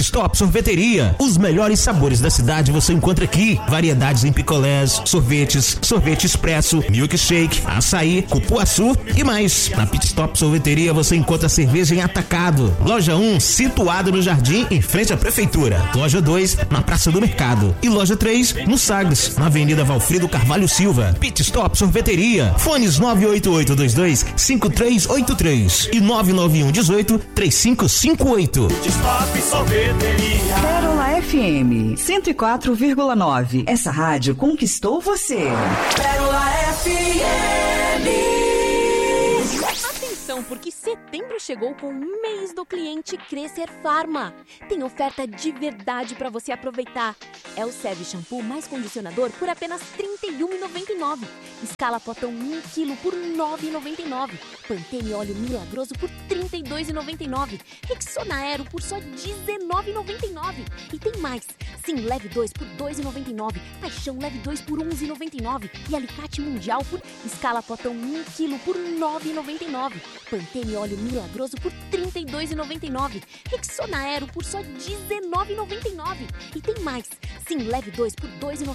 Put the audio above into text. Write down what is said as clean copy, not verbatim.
Pit Stop Sorveteria. Os melhores sabores da cidade você encontra aqui. Variedades em picolés, sorvetes, sorvete expresso, milkshake, açaí, cupuaçu e mais. Na Pit Stop Sorveteria você encontra cerveja em atacado. Loja 1, situado no Jardim, em frente à Prefeitura. Loja 2, na Praça do Mercado. E Loja 3, no Sagres, na Avenida Valfrido Carvalho Silva. Pit Stop Sorveteria. Fones 98822-5383 e 99118-3558. Pit Stop Sorveteria. Pérola FM 104,9. Essa rádio conquistou você. Pérola FM. Atenção, porque setembro chegou com o mês do cliente Crescer Farma. Tem oferta de verdade para você aproveitar. É o Seve Shampoo mais condicionador por apenas R$ 31,99. Escala potão 1 kg por R$ 9,99. Pantene óleo milagroso por R$ 32,99. Rexona Aero por só R$ 19,99. E tem mais. Sim, leve 2 por R$ 2,99. Paixão leve 2 por R$ 11,99. E alicate mundial por escala potão 1 kg por R$ 9,99. Pantene óleo milagroso por R$ 32,99. Rexona Aero por só R$ 19,99. E tem mais. Sim, leve 2 por R$ 2,99.